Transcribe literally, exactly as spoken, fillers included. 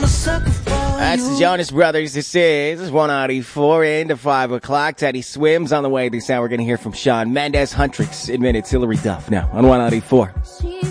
That's the Jonas Brothers. This is one ninety-four into five o'clock. Teddy Swims on the way this hour. We're going to hear from Shawn Mendes. Huntrix admitted Hillary Duff now on one ninety-four.